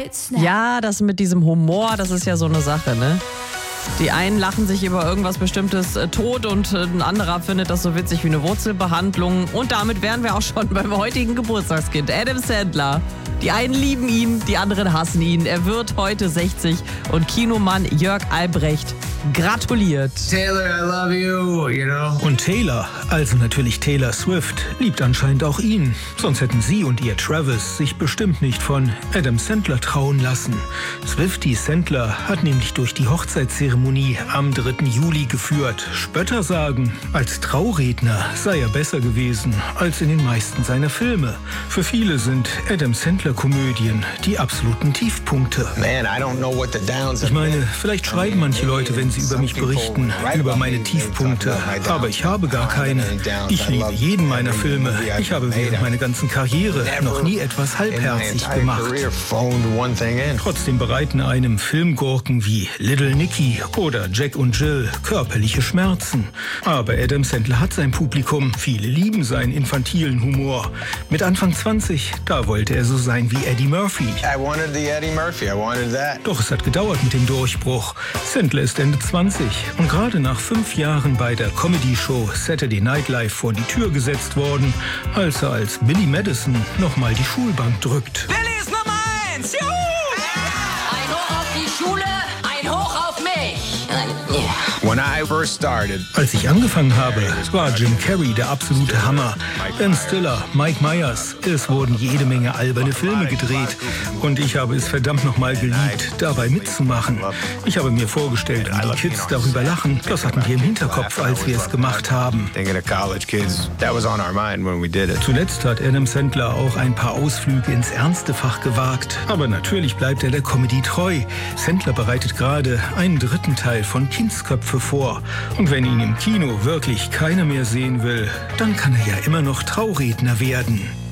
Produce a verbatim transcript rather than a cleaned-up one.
Ja, das mit diesem Humor, das ist ja so eine Sache, ne? Die einen lachen sich über irgendwas Bestimmtes äh, tot und äh, ein anderer findet das so witzig wie eine Wurzelbehandlung. Und damit wären wir auch schon beim heutigen Geburtstagskind, Adam Sandler. Die einen lieben ihn, die anderen hassen ihn. Er wird heute sechzig und Kinomann Jörg Albrecht gratuliert. Taylor, I love you, you know. Und Taylor, also natürlich Taylor Swift, liebt anscheinend auch ihn. Sonst hätten sie und ihr Travis sich bestimmt nicht von Adam Sandler trauen lassen. Swiftie Sandler hat nämlich durch die Hochzeitszeremonie am dritten Juli geführt. Spötter sagen, als Trauredner sei er besser gewesen als in den meisten seiner Filme. Für viele sind Adam Sandler-Komödien die absoluten Tiefpunkte. Man, I don't know what the downs Ich meine, vielleicht schreiben manche Leute, wenn sie über mich berichten, über meine Tiefpunkte. Aber ich habe gar keine. Ich liebe jeden meiner Filme. Ich habe während meiner ganzen Karriere noch nie etwas halbherzig gemacht. Trotzdem bereiten einem Filmgurken wie Little Nicky oder Jack und Jill körperliche Schmerzen. Aber Adam Sandler hat sein Publikum. Viele lieben seinen infantilen Humor. Mit Anfang zwanzig, da wollte er so sein wie Eddie Murphy. I wanted the Eddie Murphy. I wanted that. Doch es hat gedauert mit dem Durchbruch. Sandler ist Ende zwanzig und gerade nach fünf Jahren bei der Comedy-Show Saturday Night Live vor die Tür gesetzt worden, als er als Billy Madison nochmal die Schulbank drückt. Billy ist Nummer eins! Juhu! Ein Hoch auf die Schule, ein Hoch auf mich! When I first started, Als ich angefangen habe, war Jim Carrey der absolute Hammer. Ben Stiller, Mike Myers, es wurden jede Menge alberne Filme gedreht. Und ich habe es verdammt nochmal geliebt, dabei mitzumachen. Ich habe mir vorgestellt, wie die Kids darüber lachen. Das hatten wir im Hinterkopf, als wir es gemacht haben. thinking of college kids, that was on our mind when we did it. Zuletzt hat Adam Sandler auch ein paar Ausflüge ins ernste Fach gewagt. Aber natürlich bleibt er der Comedy treu. Sandler bereitet gerade einen dritten Teil von Kindsköpfe vor. Und wenn ihn im Kino wirklich keiner mehr sehen will, dann kann er ja immer noch Trauredner werden.